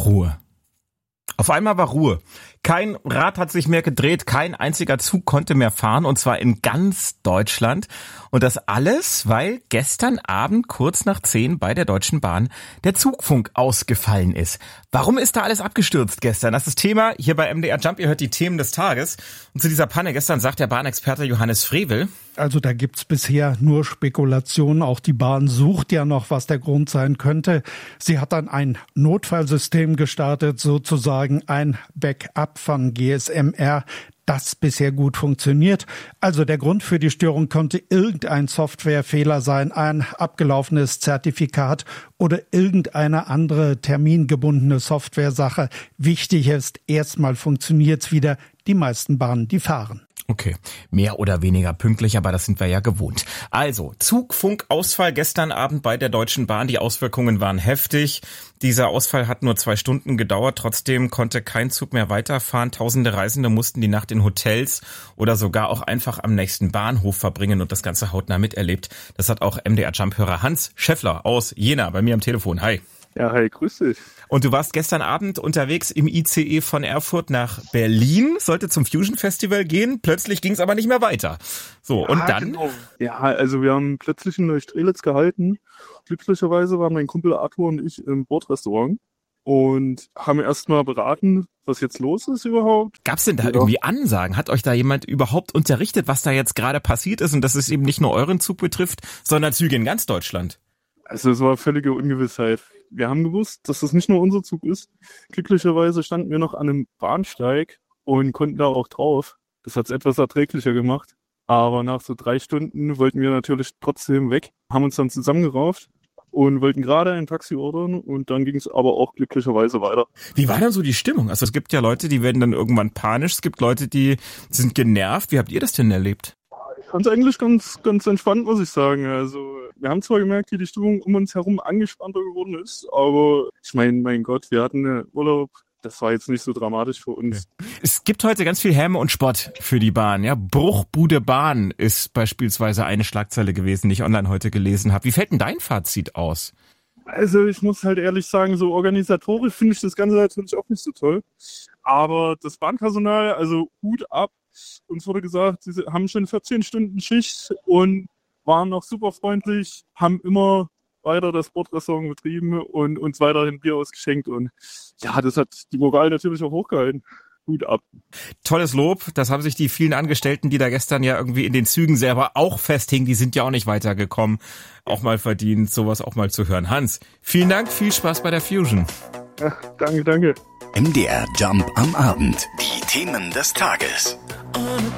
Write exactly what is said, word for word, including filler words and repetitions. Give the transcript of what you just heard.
Ruhe. Auf einmal war Ruhe. Kein Rad hat sich mehr gedreht, kein einziger Zug konnte mehr fahren, und zwar in ganz Deutschland. Und das alles, weil gestern Abend kurz nach zehn bei der Deutschen Bahn der Zugfunk ausgefallen ist. Warum ist da alles abgestürzt gestern? Das ist das Thema hier bei M D R Jump. Ihr hört die Themen des Tages. Und zu dieser Panne gestern sagt der Bahnexperte Johannes Frevel: Also da gibt's bisher nur Spekulationen. Auch die Bahn sucht ja noch, was der Grund sein könnte. Sie hat dann ein Notfallsystem gestartet, sozusagen ein Backup von G S M R, das bisher gut funktioniert. Also der Grund für die Störung konnte irgendein Softwarefehler sein, ein abgelaufenes Zertifikat oder irgendeine andere termingebundene Softwaresache. Wichtig ist, erstmal funktioniert's wieder. Die meisten Bahnen, die fahren. Okay, mehr oder weniger pünktlich, aber das sind wir ja gewohnt. Also, Zugfunkausfall gestern Abend bei der Deutschen Bahn. Die Auswirkungen waren heftig. Dieser Ausfall hat nur zwei Stunden gedauert. Trotzdem konnte kein Zug mehr weiterfahren. Tausende Reisende mussten die Nacht in Hotels oder sogar auch einfach am nächsten Bahnhof verbringen und das Ganze hautnah miterlebt. Das hat auch M D R Jump-Hörer Hans Schäffler aus Jena bei mir am Telefon. Hi. Ja, hi, grüß dich. Und du warst gestern Abend unterwegs im I C E von Erfurt nach Berlin, sollte zum Fusion Festival gehen, plötzlich ging es aber nicht mehr weiter. So, ja, und dann? Genau. Ja, also wir haben plötzlich in Neustrelitz gehalten. Glücklicherweise waren mein Kumpel Arthur und ich im Bordrestaurant und haben erstmal beraten, was jetzt los ist überhaupt. Gab's denn da ja. irgendwie Ansagen? Hat euch da jemand überhaupt unterrichtet, was da jetzt gerade passiert ist und dass es eben nicht nur euren Zug betrifft, sondern Züge in ganz Deutschland? Also es war völlige Ungewissheit. Wir haben gewusst, dass das nicht nur unser Zug ist. Glücklicherweise standen wir noch an einem Bahnsteig und konnten da auch drauf. Das hat es etwas erträglicher gemacht. Aber nach so drei Stunden wollten wir natürlich trotzdem weg, haben uns dann zusammengerauft und wollten gerade ein Taxi ordern und dann ging es aber auch glücklicherweise weiter. Wie war denn so die Stimmung? Also es gibt ja Leute, die werden dann irgendwann panisch, es gibt Leute, die sind genervt. Wie habt ihr das denn erlebt? Ich fand es eigentlich ganz, ganz entspannt, muss ich sagen. Also wir haben zwar gemerkt, wie die Stimmung um uns herum angespannter geworden ist, aber ich meine, mein Gott, wir hatten einen Urlaub. Das war jetzt nicht so dramatisch für uns. Okay. Es gibt heute ganz viel Häme und Spott für die Bahn. Ja, Bruchbude Bahn ist beispielsweise eine Schlagzeile gewesen, die ich online heute gelesen habe. Wie fällt denn dein Fazit aus? Also ich muss halt ehrlich sagen, so organisatorisch finde ich das Ganze natürlich auch nicht so toll. Aber das Bahnpersonal, also Hut ab. Uns wurde gesagt, sie haben schon vierzehn Stunden Schicht und waren noch super freundlich, haben immer weiter das Bordrestaurant betrieben und uns weiterhin Bier ausgeschenkt. Und ja, das hat die Moral natürlich auch hochgehalten. Hut ab. Tolles Lob. Das haben sich die vielen Angestellten, die da gestern ja irgendwie in den Zügen selber auch festhingen, die sind ja auch nicht weitergekommen, auch mal verdient, sowas auch mal zu hören. Hans, vielen Dank, viel Spaß bei der Fusion. Ja, danke, danke. M D R Jump am Abend. Die Themen des Tages.